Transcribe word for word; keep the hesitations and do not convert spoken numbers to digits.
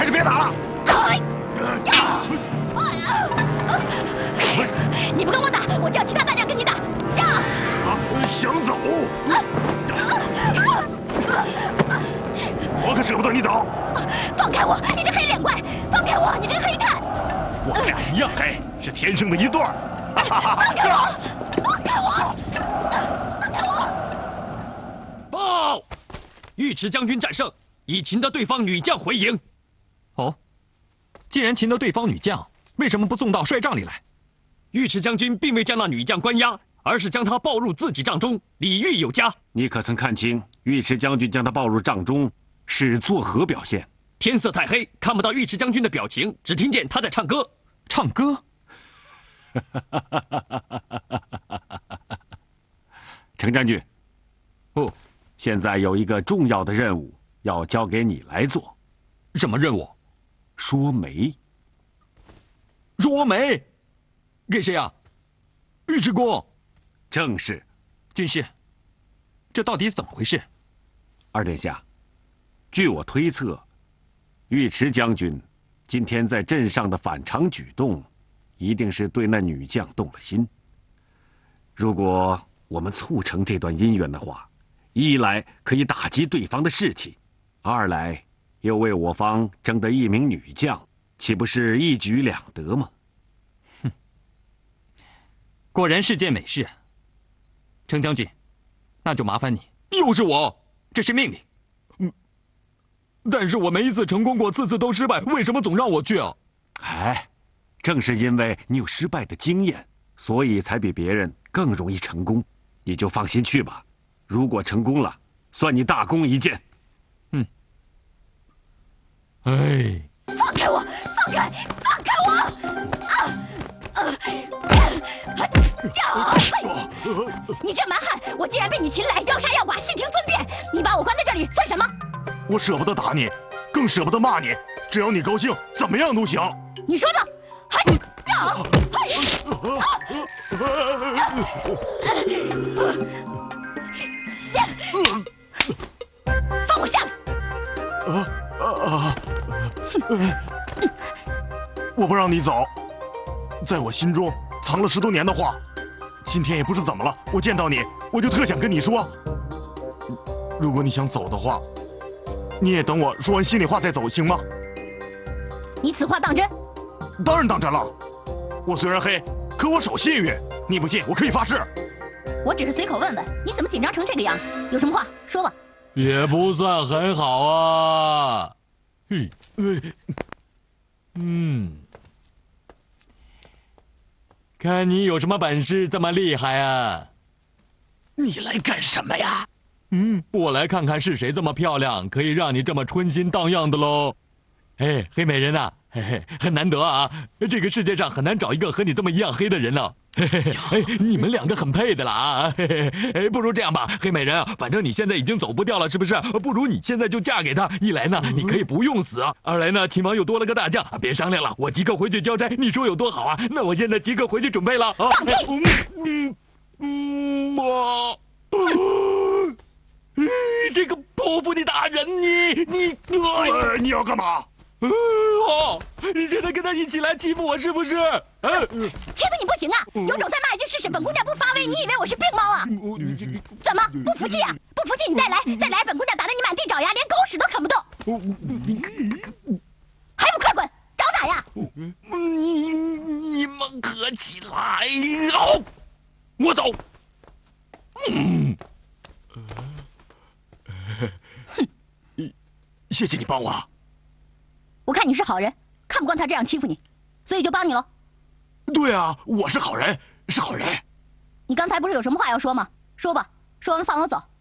着别打了！ 你不跟我打，我叫其他大将跟你打。叫！ 啊，想走？我可舍不得你走！ 放开我，你这黑脸怪！放开我，你这个黑炭！ 我们俩一样黑，是天生的一对儿。 放开我！放开我！放开我！ 报！尉迟将军战胜，已擒得对方女将回营。 哦，既然擒得对方女将，为什么不送到帅帐里来？ 尉迟将军并未将那女将关押，而是将她抱入自己帐中，礼遇有加。 你可曾看清尉迟将军将她抱入帐中是作何表现？ 天色太黑，看不到尉迟将军的表情，只听见他在唱歌。 唱歌？ 程将军， 哦， 现在有一个重要的任务要交给你来做。 什么任务？ 说媒。 说媒？给谁啊？尉迟公。 正是。 军师，这到底怎么回事？ 二殿下，据我推测，尉迟将军今天在镇上的反常举动，一定是对那女将动了心。如果我们促成这段姻缘的话，一来可以打击对方的士气，二来又为我方争得一名女将，岂不是一举两得吗？ 哼，果然是件美事。程将军，那就麻烦你。又是我，这是命令。嗯，但是我没一次成功过，次次都失败，为什么总让我去啊？ 哎，正是因为你有失败的经验，所以才比别人更容易成功。你就放心去吧，如果成功了，算你大功一件。 嗯。哎， 放开我！放开！放开我！啊！呃，呀！你这蛮汉，我既然被你擒来，要杀要剐，悉听尊便。你把我关在这里算什么？ 我舍不得打你，更舍不得骂你。只要你高兴，怎么样都行。 你说的，还呀！放我下来！ 啊啊！我不让你走，在我心中藏了十多年的话，今天也不知怎么了，我见到你，我就特想跟你说。如果你想走的话，你也等我说完心里话再走，行吗？ 你此话当真？ 当然当真了。我虽然黑，可我守信誉。你不信，我可以发誓。 我只是随口问问，你怎么紧张成这个样子？有什么话说吧。 也不算很好啊。嗯嗯，看你有什么本事这么厉害啊！ 你来干什么呀？ 嗯，我来看看是谁这么漂亮，可以让你这么春心荡漾的喽。哎，黑美人呐、啊，嘿嘿，很难得啊！这个世界上很难找一个和你这么一样黑的人呢。嘿嘿，哎，你们两个很配的啦啊！嘿嘿，哎，不如这样吧，黑美人啊，反正你现在已经走不掉了，是不是？不如你现在就嫁给他，一来呢，你可以不用死；二来呢，秦王又多了个大将。别商量了，我即刻回去交差。你说有多好啊？那我现在即刻回去准备了啊！ 放屁！ 嗯嗯，我。这个泼妇的大人，你你呃，你要干嘛？ 哦，你现在跟他一起来欺负我是不是？ 欺负你不行啊！有种再骂一句试试，本姑娘不发威，你以为我是病猫啊？怎么不服气啊？不服气你再来，再来，本姑娘打得你满地找牙，连狗屎都啃不动。还不快滚，找打呀！ 你你们合起来，好，我走。嗯。 谢谢你帮我。 我看你是好人，看不惯他这样欺负你，所以就帮你喽。 对啊，我是好人，是好人。 你刚才不是有什么话要说吗？说吧，说完放我走。